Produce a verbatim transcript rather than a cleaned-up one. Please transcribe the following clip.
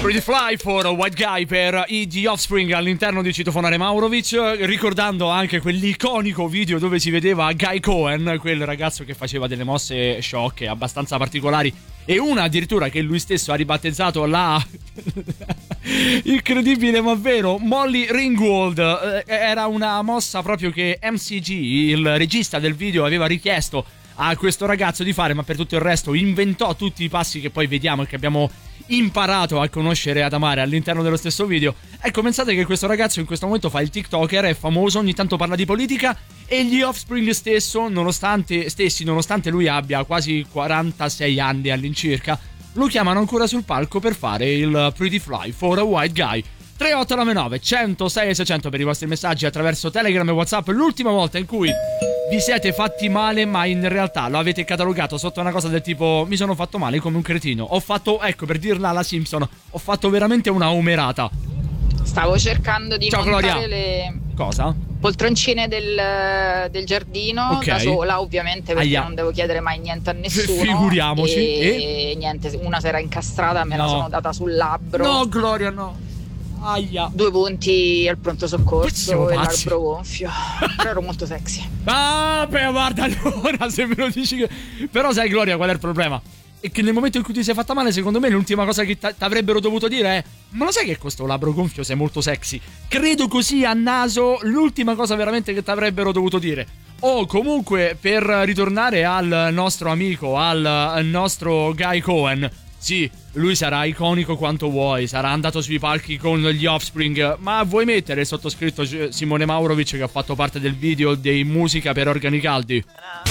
Pretty Fly for a White Guy per i The Offspring all'interno di Citofonare Maurovic, ricordando anche quell'iconico video dove si vedeva Guy Cohen, quel ragazzo che faceva delle mosse sciocche abbastanza particolari, e una addirittura che lui stesso ha ribattezzato la incredibile ma vero Molly Ringwald. Era una mossa proprio che M C G, il regista del video, aveva richiesto a questo ragazzo di fare, ma per tutto il resto inventò tutti i passi che poi vediamo e che abbiamo imparato a conoscere e ad amare all'interno dello stesso video. Ecco, pensate che questo ragazzo in questo momento fa il TikToker, è famoso, ogni tanto parla di politica, e gli Offspring stesso, nonostante, stessi, nonostante lui abbia quasi quarantasei anni all'incirca, lo chiamano ancora sul palco per fare il Pretty Fly for a White Guy. tre otto nove nove uno zero sei seicento per i vostri messaggi attraverso Telegram e WhatsApp. L'ultima volta in cui vi siete fatti male, ma in realtà lo avete catalogato sotto una cosa del tipo: mi sono fatto male come un cretino, ho fatto, ecco, per dirla alla Simpson, ho fatto veramente una omerata. Stavo cercando di Ciao, montare Gloria. le Cosa? poltroncine del, del giardino, Ok. da sola ovviamente, perché Aia. non devo chiedere mai niente a nessuno. Figuriamoci. E, e niente, una sera incastrata, me la No. sono data sul labbro. No, Gloria, no. Aia. Due punti al pronto Siamo soccorso e pazzi. l'albero gonfio. Però ero molto sexy. Ah, beh, guarda, allora se me lo dici che... Però sai, Gloria, qual è il problema? È che nel momento in cui ti sei fatta male, secondo me l'ultima cosa che ti avrebbero dovuto dire è: ma lo sai che questo labbro gonfio sei molto sexy? Credo così a naso, l'ultima cosa veramente che ti avrebbero dovuto dire. O comunque, per ritornare al nostro amico, al nostro Guy Cohen, sì, lui sarà iconico quanto vuoi, sarà andato sui palchi con gli Offspring, ma vuoi mettere il sottoscritto Simone Maurovic che ha fatto parte del video dei Musica per organi caldi?